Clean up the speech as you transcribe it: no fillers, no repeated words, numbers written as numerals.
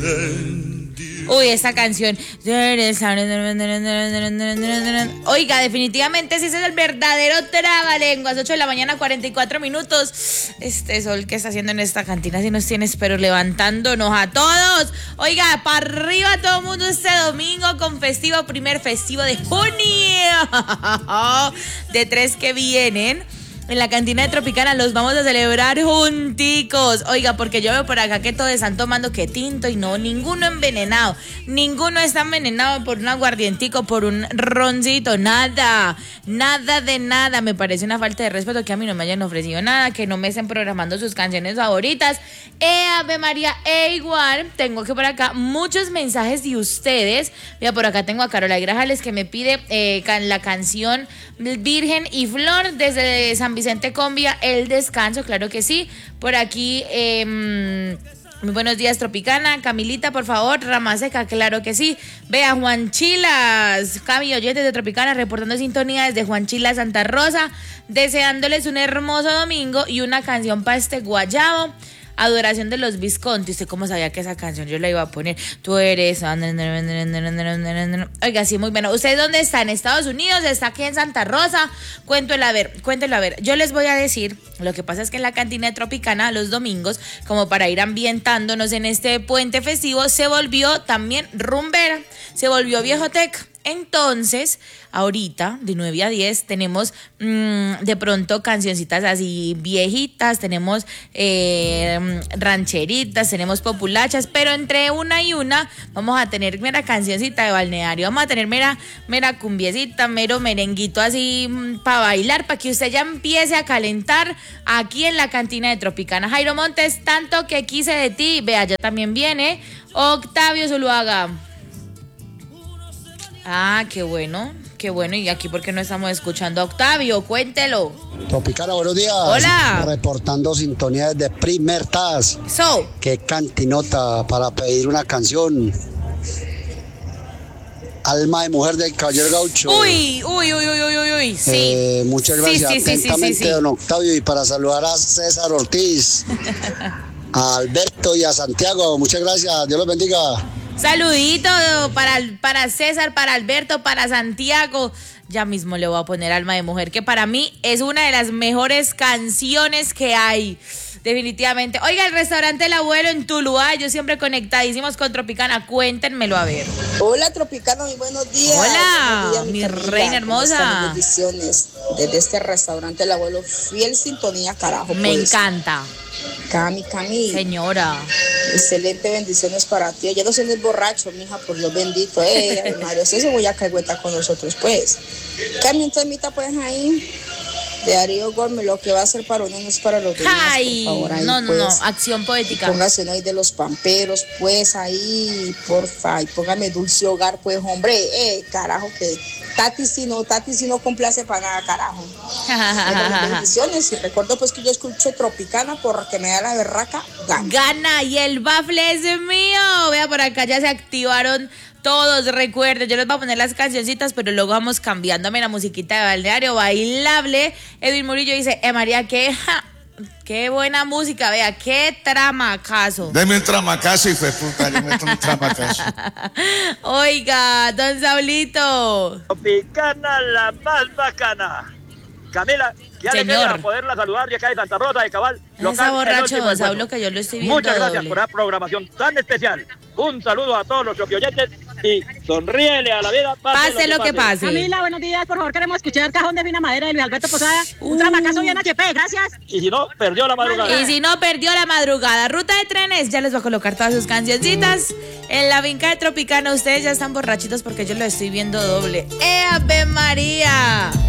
Uy, esa canción. Oiga, definitivamente ese es el verdadero trabalenguas. 8 de la mañana, 44 minutos. Este sol que está haciendo en esta cantina si nos tienes, pero levantándonos a todos. Oiga, para arriba todo el mundo este domingo con festivo, primer festivo de junio. De 3 que vienen. En la cantina de Tropicana los vamos a celebrar junticos. Oiga, porque yo veo por acá que todos están tomando que tinto y no, ninguno envenenado. Ninguno está envenenado por un aguardientico, por un roncito, nada. Nada de nada. Me parece una falta de respeto que a mí no me hayan ofrecido nada, que no me estén programando sus canciones favoritas. Ave María, igual, tengo que por acá muchos mensajes de ustedes. Mira, por acá tengo a Carola Grajales que me pide la canción Virgen y Flor desde San Vicente Combia, El Descanso, claro que sí. Por aquí, muy buenos días, Tropicana. Camilita, por favor, Rama Seca, claro que sí. Vea, Juan Chilas, Cami oyentes de Tropicana, reportando sintonía desde Juan Chilas, Santa Rosa, deseándoles un hermoso domingo y una canción para este guayabo. Adoración de los Visconti. ¿Usted cómo sabía que esa canción yo la iba a poner? Tú eres... Oiga, sí, muy bueno. ¿Ustedes dónde están? ¿En Estados Unidos? ¿Está aquí en Santa Rosa? Cuéntelo a ver. Yo les voy a decir, lo que pasa es que en la cantina de Tropicana los domingos, como para ir ambientándonos en este puente festivo, se volvió también rumbera, se volvió viejoteca. Entonces, ahorita, de 9 a 10, tenemos de pronto cancioncitas así viejitas, tenemos rancheritas, tenemos populachas, pero entre una y una vamos a tener mera cancioncita de balneario, vamos a tener mera cumbiecita, mero merenguito así para bailar, para que usted ya empiece a calentar aquí en la cantina de Tropicana. Jairo Montes, tanto que quise de ti, vea, ya también viene Octavio Zuluaga. Ah, qué bueno. Y aquí, ¿por qué no estamos escuchando a Octavio? Cuéntelo. Tropicana, buenos días. Hola. Reportando sintonía desde Primer Taz. Qué cantinota para pedir una canción. Alma de mujer del Caballero Gaucho. Uy. Sí. Muchas gracias. Sí. Atentamente, don Octavio. Y para saludar a César Ortiz, a Alberto y a Santiago. Muchas gracias. Dios los bendiga. Saludito para César, para Alberto, para Santiago. Ya mismo le voy a poner Alma de Mujer, que para mí es una de las mejores canciones que hay. Definitivamente. Oiga, el restaurante El Abuelo en Tuluá, yo siempre conectadísimos con Tropicana. Cuéntenmelo a ver. Hola, Tropicana, muy buenos días. Hola, buenos días, mi Camila, reina hermosa. Bendiciones desde este restaurante El Abuelo, fiel sintonía, carajo. Me encanta. Cami. Señora. Excelente, bendiciones para ti. Ya no se es borracho, mija, por Dios bendito. Mario, usted se voy a caigüeta con nosotros, pues. Cami, un temita, pues, ahí. De Darío Gómez, lo que va a ser para uno no es para los demás. Ay, por favor, ahí, no, acción poética. Póngase uno ahí de los pamperos, pues, ahí, porfa, y póngame Dulce Hogar, pues, hombre, carajo, que Tati si no complace para nada, carajo. Bendiciones, y recuerdo, pues, que yo escucho Tropicana porque me da la berraca, gana, y el bafle es mío. Vea, por acá ya se activaron todos, recuerden, yo les voy a poner las cancioncitas, pero luego vamos cambiándome la musiquita de balneario bailable. Edwin Murillo dice, María, qué buena música, vea, qué tramacazo. Deme un tramacazo y fue puta, yo meto un tramacazo. Oiga, don Saulito. Tropicana, la más bacana. Camila, qué alegría poderla saludar de acá de Santa Rosa de Cabal. Esa borracho, don Saulo, que yo lo estoy viendo. Muchas gracias doble por la programación tan especial. Un saludo a todos los oyentes y sonríele a la vida. Pase lo que pase. Camila, buenos días, por favor, queremos escuchar el Cajón de Fina Madera de Luis Alberto Posada. Un tramacazo bien HP, gracias. Y si no, perdió la madrugada. Ruta de trenes, ya les voy a colocar todas sus cancioncitas. En la finca de Tropicana, ustedes ya están borrachitos porque yo lo estoy viendo doble. ¡Ave María!